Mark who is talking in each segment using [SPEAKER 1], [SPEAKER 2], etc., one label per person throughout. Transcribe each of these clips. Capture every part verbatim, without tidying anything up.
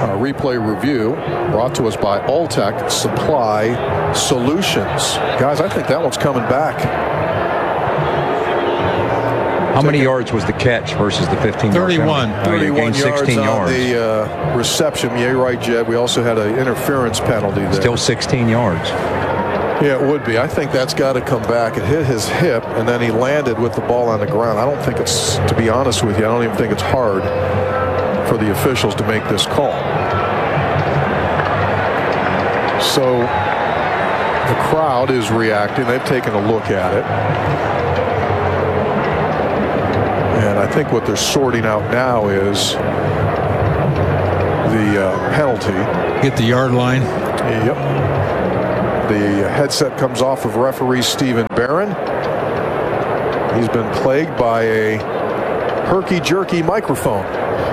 [SPEAKER 1] uh, replay review brought to us by Alltech Supply Solutions. Guys, I think that one's coming back.
[SPEAKER 2] How many yards was the catch versus the fifteen?
[SPEAKER 3] thirty-one.
[SPEAKER 1] Uh, thirty-one yards on
[SPEAKER 2] yards.
[SPEAKER 1] the uh, reception. Yeah, you're right, Jed. We also had an interference penalty there.
[SPEAKER 2] Still sixteen yards.
[SPEAKER 1] Yeah, it would be. I think that's got to come back. It hit his hip, and then he landed with the ball on the ground. I don't think it's, to be honest with you, I don't even think it's hard for the officials to make this call. So the crowd is reacting. They've taken a look at it. And I think what they're sorting out now is the uh, penalty.
[SPEAKER 3] Get the yard line.
[SPEAKER 1] Yep. The headset comes off of referee Stephen Barron. He's been plagued by a herky-jerky microphone.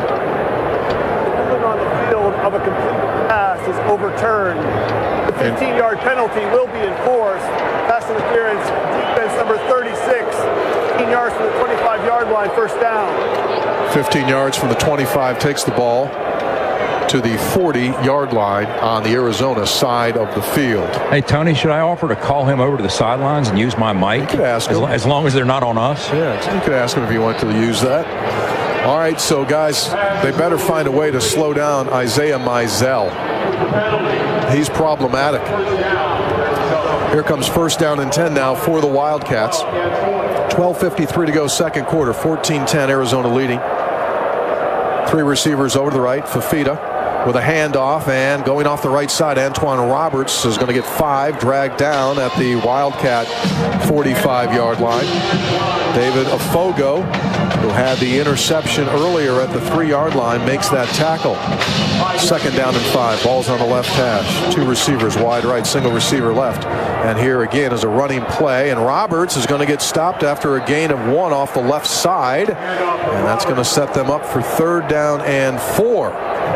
[SPEAKER 4] On the field of a complete pass is overturned. The fifteen-yard penalty will be enforced. Pass interference, defense number thirty-six. fifteen yards from the twenty-five-yard line, first down.
[SPEAKER 1] fifteen yards from the twenty-five takes the ball to the forty-yard line on the Arizona side of the field.
[SPEAKER 2] Hey, Tony, should I offer to call him over to the sidelines and use my mic?
[SPEAKER 1] You could ask
[SPEAKER 2] as,
[SPEAKER 1] him.
[SPEAKER 2] as long as they're not on us.
[SPEAKER 1] Yeah, you could ask him if you want to use that. All right, so guys, they better find a way to slow down Isaiah Mizell. He's problematic. Here comes first down and ten now for the Wildcats. twelve fifty-three to go, second quarter, fourteen ten, Arizona leading. Three receivers over to the right. Fafita with a handoff, and going off the right side, Antoine Roberts is going to get five, dragged down at the Wildcat forty-five-yard line. David Afogo, who had the interception earlier at the three-yard line, makes that tackle. Second down and five. Ball's on the left hash. Two receivers wide right, single receiver left. And here again is a running play, and Roberts is going to get stopped after a gain of one off the left side, and that's going to set them up for third down and four.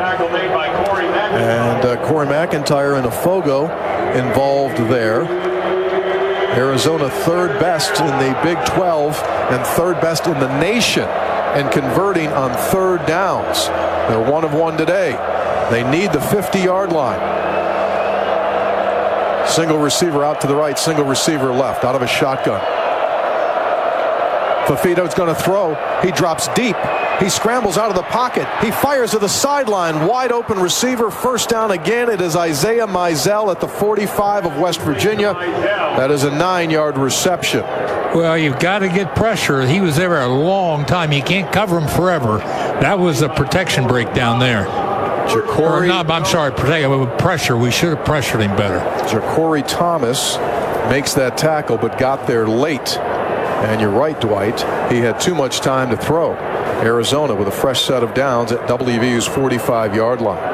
[SPEAKER 1] And uh, Corey McIntyre and Afogo involved there. Arizona third best in the Big twelve and third best in the nation in converting on third downs. They're one of one today. They need the fifty-yard line. Single receiver out to the right, single receiver left, out of a shotgun. Fafito's going to throw. He drops deep. He scrambles out of the pocket. He fires to the sideline. Wide open receiver. First down again. It is Isaiah Mizell at the forty-five of West Virginia. That is a nine-yard reception.
[SPEAKER 3] Well, you've got to get pressure. He was there a long time. You can't cover him forever. That was a protection breakdown there.
[SPEAKER 1] Ja'Cory,
[SPEAKER 3] not, I'm sorry, protect, pressure. We should have pressured him better.
[SPEAKER 1] Ja'Cory Thomas makes that tackle, but got there late. And you're right, Dwight. He had too much time to throw. Arizona with a fresh set of downs at W V U's forty-five-yard line.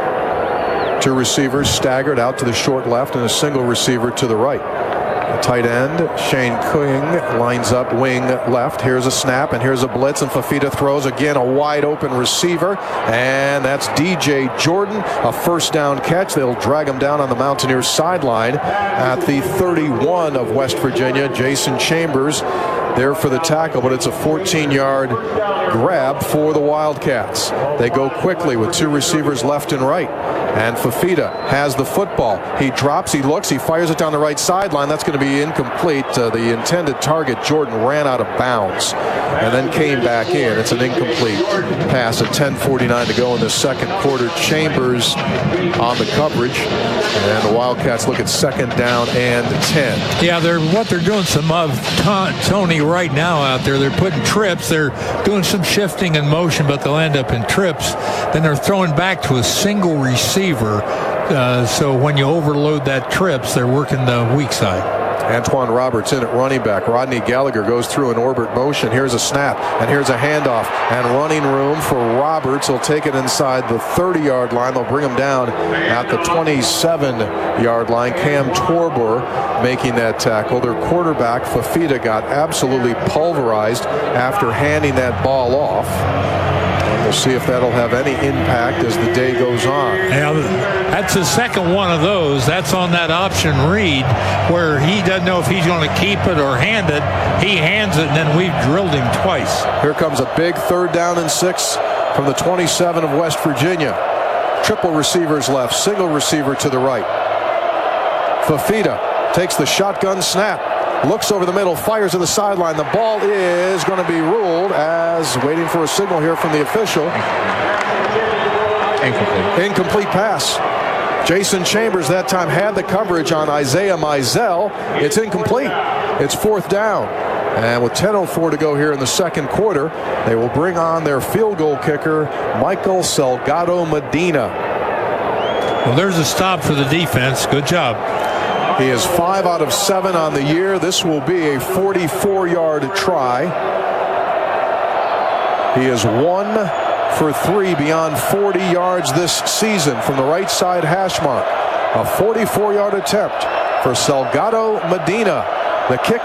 [SPEAKER 1] Two receivers staggered out to the short left and a single receiver to the right. The tight end, Shane King, lines up wing left. Here's a snap, and here's a blitz, and Fafita throws again a wide open receiver, and that's D J Jordan, a first down catch. They'll drag him down on the Mountaineers sideline at the thirty-one of West Virginia. Jason Chambers there for the tackle, but it's a fourteen-yard grab for the Wildcats. They go quickly with two receivers left and right, and Fafita has the football. He drops, he looks, he fires it down the right sideline. That's going to be incomplete. Uh, the intended target, Jordan, ran out of bounds and then came back in. It's an incomplete pass at ten forty-nine to go in the second quarter. Chambers on the coverage, and the Wildcats look at second down and ten.
[SPEAKER 3] Yeah, they're what they're doing some of Tony right now out there. They're putting trips. They're doing some shifting and motion, but they'll end up in trips. Then they're throwing back to a single receiver. Uh, so when you overload that trips, they're working the weak side.
[SPEAKER 1] Antoine Roberts in at running back. Rodney Gallagher goes through an orbit motion. Here's a snap, and here's a handoff, and running room for Roberts. He'll take it inside the thirty-yard line. They'll bring him down at the twenty-seven-yard line. Cam Torbor making that tackle. Their quarterback, Fafita, got absolutely pulverized after handing that ball off. And we'll see if that'll have any impact as the day goes on.
[SPEAKER 3] Yeah, that's the second one of those. That's on that option read where he doesn't know if he's going to keep it or hand it. He hands it, and then we've drilled him twice.
[SPEAKER 1] Here comes a big third down and six from the twenty-seven of West Virginia. Triple receivers left, single receiver to the right. Fifita takes the shotgun snap, looks over the middle, fires to the sideline. The ball is going to be ruled as waiting for a signal here from the official.
[SPEAKER 2] Incomplete.
[SPEAKER 1] Incomplete pass. Jason Chambers that time had the coverage on Isaiah Mizell. It's incomplete. It's fourth down. And with ten oh four to go here in the second quarter, they will bring on their field goal kicker, Michael Salgado Medina.
[SPEAKER 3] Well, there's a stop for the defense. Good job.
[SPEAKER 1] He is five out of seven on the year. This will be a forty-four yard try. He is one for three beyond forty yards this season from the right side hash mark. A forty-four yard attempt for Salgado Medina. The kick